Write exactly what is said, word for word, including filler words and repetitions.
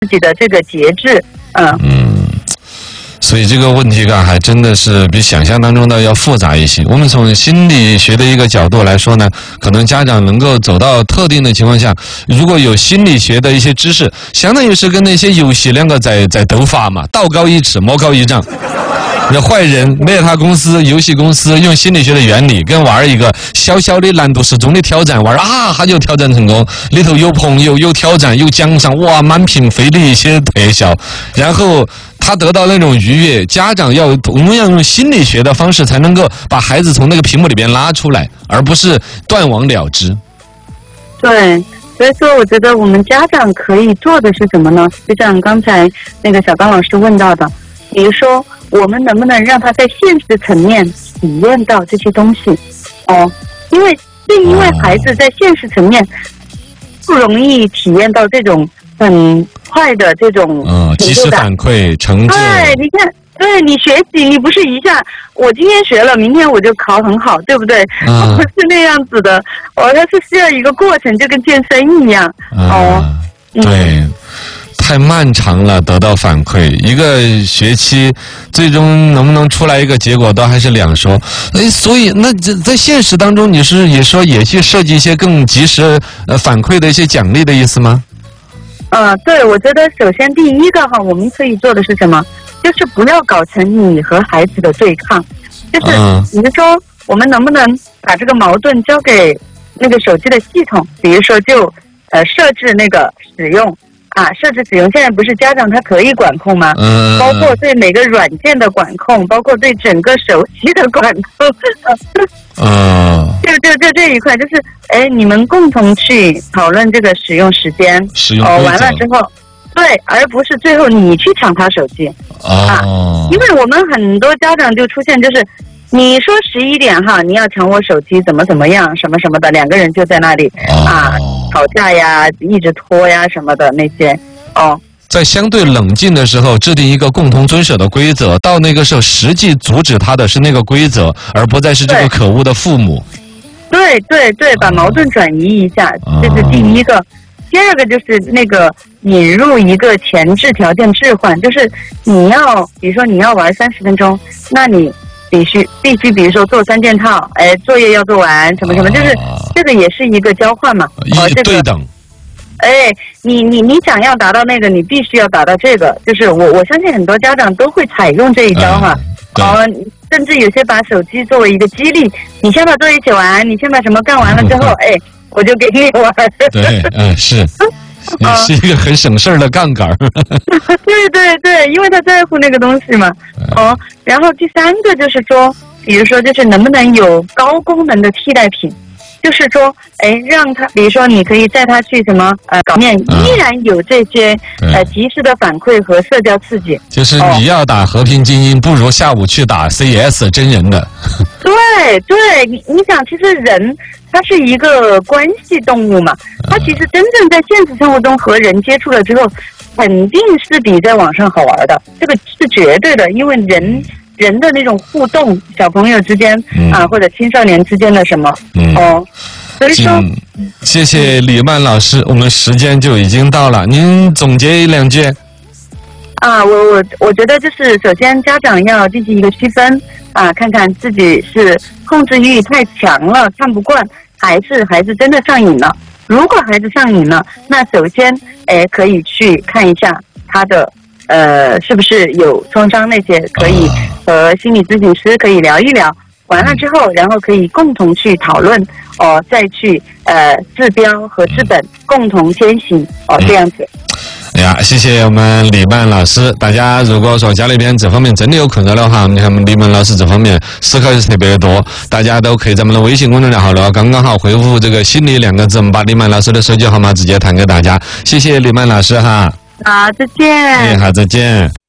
自己的这个节制，嗯嗯。所以这个问题感还真的是比想象当中的要复杂一些。我们从心理学的一个角度来说呢，可能家长能够走到特定的情况下，如果有心理学的一些知识，相当于是跟那些游戏两个在在斗法嘛，道高一尺，魔高一丈。那坏人猎他公司游戏公司用心理学的原理跟玩一个小小的难度适中的挑战玩啊，他就挑战成功，里头有朋友有挑战有奖赏，哇，满屏飞的一些特效，然后他得到那种愉悦。家长要同样用心理学的方式才能够把孩子从那个屏幕里边拉出来，而不是断网了之。 对，所以说我觉得我们家长可以做的是什么呢？就像刚才那个小刚老师问到的，比如说我们能不能让他在现实层面体验到这些东西？哦，因为正因为孩子在现实层面不容易体验到这种很快的这种嗯及时反馈成就。 对，你看，对你学习，你不是一下我今天学了，明天我就考很好，对不对？ 嗯、 不是那样子的，哦，它是需要一个过程，就跟健身一样。 嗯、 哦， 对。嗯太漫长了，得到反馈一个学期，最终能不能出来一个结果，都还是两说。哎，所以那在现实当中，你是也说也去设计一些更及时呃反馈的一些奖励的意思吗？ 呃，对，我觉得首先第一个哈，我们可以做的是什么？就是不要搞成你和孩子的对抗，就是比如说我们能不能把这个矛盾交给那个手机的系统，比如说就呃设置那个使用。啊，设置使用现在不是家长他可以管控吗？嗯，包括对每个软件的管控，包括对整个手机的管控。 嗯， 就就就这一块，就是哎，你们共同去讨论这个使用时间， 使用哦，完了之后，对，而不是最后你去抢他手机。 哦， 啊，因为我们很多家长就出现就是。你说十一点哈，你要抢我手机，怎么怎么样，什么什么的，两个人就在那里、哦、啊吵架呀，一直拖呀什么的那些，哦。 在相对冷静的时候，制定一个共同遵守的规则，到那个时候，实际阻止他的是那个规则，而不再是这个可恶的父母。 对对对，把矛盾转移一下，哦、这是第一个。第二个就是那个引入一个前置条件置换，就是你要，比如说你要玩三十分钟，那你。必须必须，比如说做三件套，哎，作业要做完，什么什么，啊、就是这个也是一个交换嘛， 哦，这个对等。 哎，你你你想要达到那个，你必须要达到这个，就是我我相信很多家长都会采用这一招哈，哦、呃，甚至有些把手机作为一个激励，你先把作业写完，你先把什么干完了之后，哎，我就给你玩。 对，嗯，是。也是一个很省事儿的杠杆。 对对对，因为他在乎那个东西嘛。哦，然后第三个就是说，比如说就是能不能有高功能的替代品，就是说，哎，让他，比如说你可以带他去什么呃搞面，依然有这些、嗯、呃及时的反馈和社交刺激。 就是你要打和平精英，哦、不如下午去打 C S 真人的。 对对，你你想，其实人他是一个关系动物嘛，他其实真正在现实生活中和人接触了之后，肯定是比在网上好玩的，这个是绝对的，因为人人的那种互动，小朋友之间、嗯、啊，或者青少年之间的什么，嗯、哦，所以说， 谢谢李曼老师，我们时间就已经到了，您总结一两句。 啊，我我我觉得就是首先家长要进行一个区分啊，看看自己是控制欲太强了，看不惯，还是孩子真的上瘾了。如果孩子上瘾了，那首先哎可以去看一下他的呃是不是有创伤，那些可以和心理咨询师可以聊一聊。完了之后，然后可以共同去讨论哦，再去呃治标和治本共同先行哦，这样子。 哎呀，谢谢我们李曼老师。大家如果说家里边这方面真的有困扰的话，你看我们李曼老师这方面思考是特别的多，大家都可以在我们的微信公众号了，刚刚好回复这个心理两个字，我们把李曼老师的手机号码直接弹给大家。谢谢李曼老师哈。 好，再见。 哎，好，再见。